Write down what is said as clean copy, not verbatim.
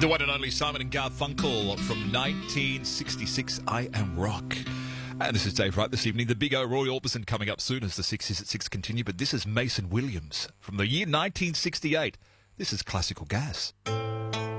The one and only Simon and Garfunkel from 1966, I Am Rock. And this is Dave Wright this evening. The Big O, Roy Orbison, coming up soon as the 6 is at 6 continue. But this is Mason Williams from the year 1968. This is Classical Gas.